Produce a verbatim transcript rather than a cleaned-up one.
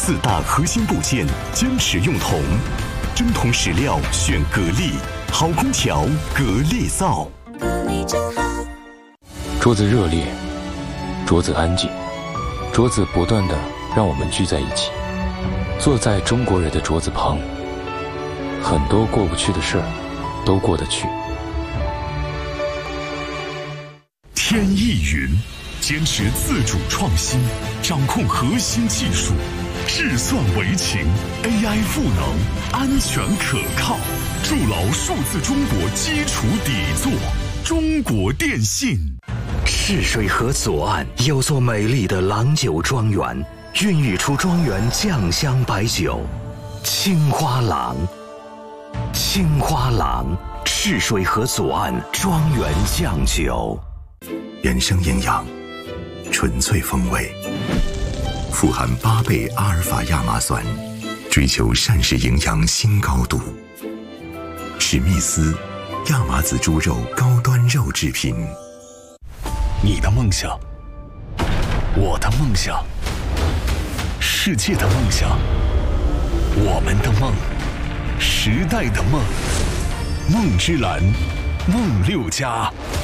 四大核心部件坚持用铜，真铜实料选格力，好空调格力造。 格力真好。 桌子热烈，桌子安静，桌子不断地让我们聚在一起，坐在中国人的桌子旁，很多过不去的事儿都过得去。 天翼云坚持自主创新，掌控核心技术，智算为情 ，A I 赋能，安全可靠，筑牢数字中国基础底座。中国电信。 赤水河左岸有座美丽的郎酒庄园，孕育出庄园酱香白酒青花郎。青花郎，赤水河左岸庄园酱酒， 原生营养，纯粹风味，富含八倍阿尔法亚麻酸，追求膳食营养新高度。史密斯亚麻籽猪肉高端肉制品。 你的梦想，我的梦想，世界的梦想，我们的梦，时代的梦，梦之蓝，梦六家。